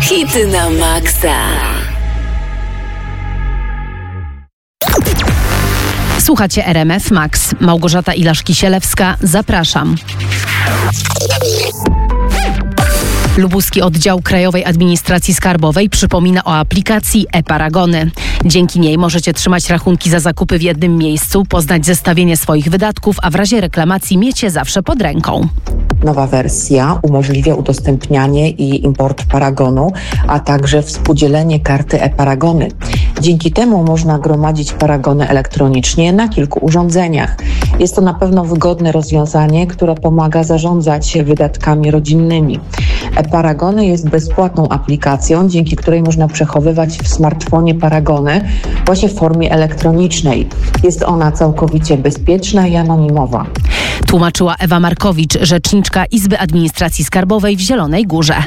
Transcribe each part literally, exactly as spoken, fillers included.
Hity na maksa. Słuchacie R M F Max. Małgorzata Ilaszki-Sielewska. Zapraszam. Lubuski Oddział Krajowej Administracji Skarbowej przypomina o aplikacji e-Paragony. Dzięki niej możecie trzymać rachunki za zakupy w jednym miejscu, poznać zestawienie swoich wydatków, a w razie reklamacji mieć je zawsze pod ręką. Nowa wersja umożliwia udostępnianie i import paragonu, a także współdzielenie karty e-Paragony. Dzięki temu można gromadzić paragony elektronicznie na kilku urządzeniach. Jest to na pewno wygodne rozwiązanie, które pomaga zarządzać wydatkami rodzinnymi. e-Paragony jest bezpłatną aplikacją, dzięki której można przechowywać w smartfonie paragony właśnie w formie elektronicznej. Jest ona całkowicie bezpieczna i anonimowa. Tłumaczyła Ewa Markowicz, rzeczniczka Izby Administracji Skarbowej w Zielonej Górze.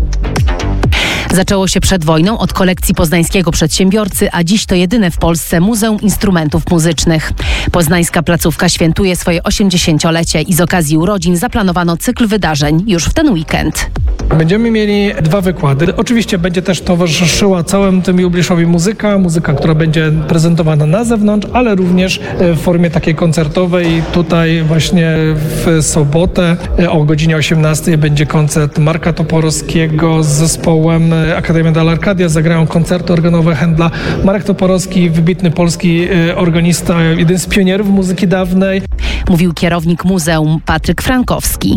Zaczęło się przed wojną od kolekcji poznańskiego przedsiębiorcy, a dziś to jedyne w Polsce Muzeum Instrumentów Muzycznych. Poznańska placówka świętuje swoje osiemdziesięciolecie i z okazji urodzin zaplanowano cykl wydarzeń już w ten weekend. Będziemy mieli dwa wykłady. Oczywiście będzie też towarzyszyła całym tym jubileuszowi muzyka, muzyka, która będzie prezentowana na zewnątrz, ale również w formie takiej koncertowej. Tutaj właśnie w sobotę o godzinie osiemnastej będzie koncert Marka Toporowskiego z zespołem Akademia Della Arcadia. Zagrają koncerty organowe Händla. Marek Toporowski, wybitny polski organista, jeden z pionierów muzyki dawnej. Mówił kierownik muzeum Patryk Frankowski.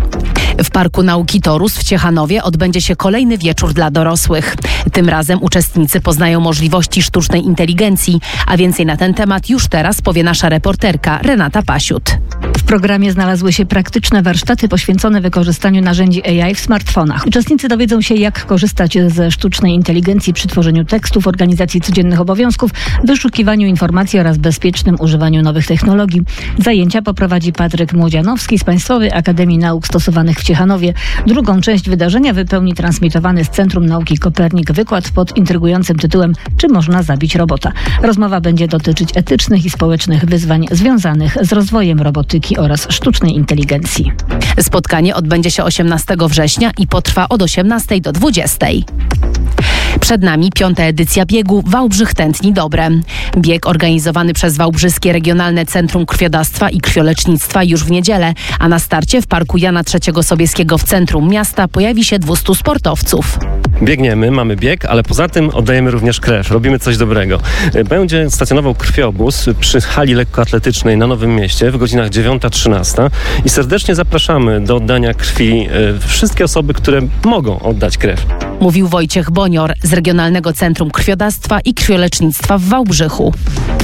W Parku Nauki Torus w Ciechanowie odbędzie się kolejny wieczór dla dorosłych. Tym razem uczestnicy poznają możliwości sztucznej inteligencji, a więcej na ten temat już teraz powie nasza reporterka Renata Pasiut. W programie znalazły się praktyczne warsztaty poświęcone wykorzystaniu narzędzi A I w smartfonach. Uczestnicy dowiedzą się, jak korzystać ze sztucznej inteligencji przy tworzeniu tekstów, organizacji codziennych obowiązków, wyszukiwaniu informacji oraz bezpiecznym używaniu nowych technologii. Zajęcia poprowadzi Patryk Młodzianowski z Państwowej Akademii Nauk Stosowanych w Ciechanowie. Drugą część wydarzenia wypełni transmitowany z Centrum Nauki Kopernik wykład pod intrygującym tytułem „Czy można zabić robota?”. Rozmowa będzie dotyczyć etycznych i społecznych wyzwań związanych z rozwojem robotyki oraz sztucznej inteligencji. Spotkanie odbędzie się osiemnastego września i potrwa od osiemnastej do dwudziestej. Przed nami piąta edycja biegu Wałbrzych tętni dobre. Bieg organizowany przez Wałbrzyskie Regionalne Centrum Krwiodawstwa i Krwiolecznictwa już w niedzielę, a na starcie w Parku Jana trzeciego Sobieskiego w centrum miasta pojawi się dwustu sportowców. Biegniemy, mamy bieg, ale poza tym oddajemy również krew. Robimy coś dobrego. Będzie stacjonował krwiobóz przy hali lekkoatletycznej na Nowym Mieście w godzinach dziewiąta trzynasta i serdecznie zapraszamy do oddania krwi wszystkie osoby, które mogą oddać krew. Mówił Wojciech Bonior z Regionalnego Centrum Krwiodawstwa i Krwiolecznictwa w Wałbrzychu.